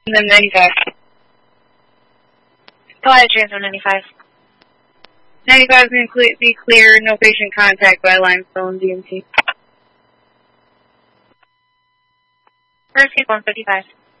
And then 95. Go ahead, transfer 95. 95 is going to be clear, no patient contact by limestone DMT. First, 155.